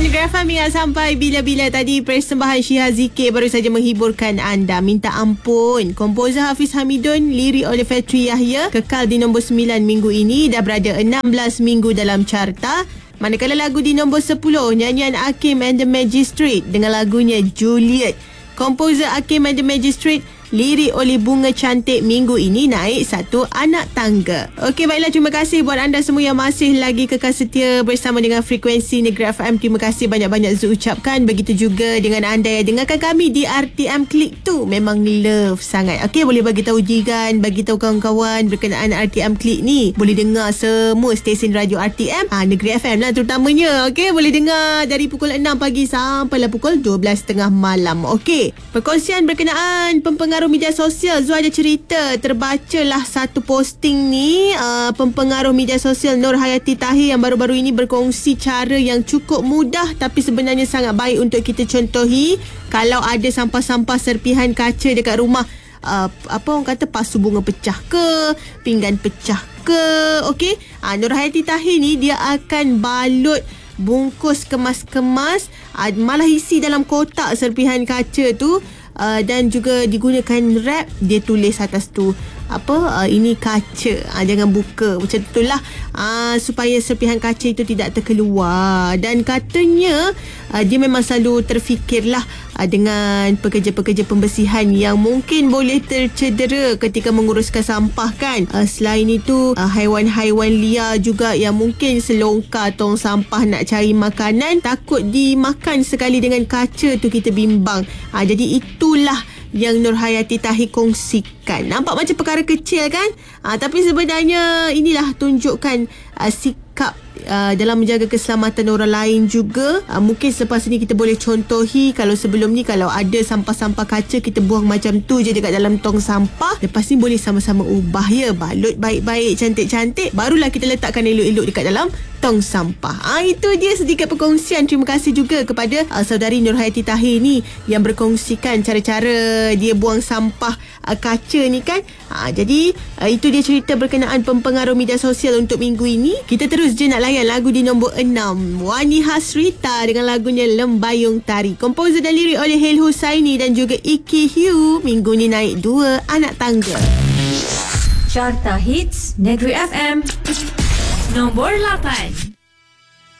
Negeri FM ingat sampai bila-bila tadi persembahan Syiha Zikir baru saja menghiburkan anda. Minta ampun. Komposer Hafiz Hamidun, lirik oleh Fatri Yahya, kekal di nombor 9 minggu ini, dah berada 16 minggu dalam carta. Manakala lagu di nombor 10, nyanyian Hakim and the Magistrate dengan lagunya Juliet. Komposer Hakim and the Magistrate, lirik oleh Bunga Cantik, minggu ini naik 1 anak tangga. Okey, baiklah, terima kasih buat anda semua yang masih lagi kekal setia bersama dengan frekuensi Negeri FM. Terima kasih banyak-banyak Zul ucapkan. Begitu juga dengan anda yang dengarkan kami di RTM Klik tu. Memang love sangat. Okey, boleh bagi tahu jiran, bagi tahu kawan-kawan berkenaan RTM Klik ni. Boleh dengar semua stesen radio RTM, Negeri FM lah terutamanya. Okey, boleh dengar dari pukul 6 pagi sampailah pukul 12.30 malam. Okey, perkongsian berkenaan pempengaruh media sosial. Zul ada cerita, terbacalah satu posting ni, pempengaruh media sosial Nur Hayati Tahir yang baru-baru ini berkongsi cara yang cukup mudah tapi sebenarnya sangat baik untuk kita contohi kalau ada sampah-sampah serpihan kaca dekat rumah. Apa orang kata, pasu bunga pecah ke, pinggan pecah ke. Okey, Nur Hayati Tahir ni dia akan balut bungkus kemas-kemas, malah isi dalam kotak serpihan kaca tu, dan juga digunakan wrap. Dia tulis atas tu ini kaca, jangan buka, macam itulah, supaya serpihan kaca itu tidak terkeluar. Dan katanya dia memang selalu terfikirlah dengan pekerja-pekerja pembersihan yang mungkin boleh tercedera ketika menguruskan sampah kan. Selain itu, haiwan-haiwan liar juga yang mungkin selongkar tong sampah nak cari makanan, takut dimakan sekali dengan kaca tu, kita bimbang. Jadi itulah yang Nur Hayati Tahir kongsikan. Nampak macam perkara kecil kan? Tapi sebenarnya inilah tunjukkan sikap dalam menjaga keselamatan orang lain juga. Mungkin selepas ini kita boleh contohi, kalau sebelum ni kalau ada sampah-sampah kaca kita buang macam tu je dekat dalam tong sampah, lepas ni boleh sama-sama ubah ya, balut baik-baik, cantik-cantik, barulah kita letakkan elok-elok dekat dalam tong sampah. Itu dia sedikit perkongsian. Terima kasih juga kepada saudari Nur Hayati Tahir ni yang berkongsikan cara-cara dia buang sampah kaca ni kan. Jadi itu dia cerita berkenaan pempengaruh media sosial untuk minggu ini. Kita terus je nak layan lagu di nombor 6, Wani Hasrita dengan lagunya Lembayung Tari. Komposer dan lirik oleh Hel Husaini dan juga Iki Hugh. Minggu ni naik 2 anak tangga. Carta Hits Negeri FM nombor 8.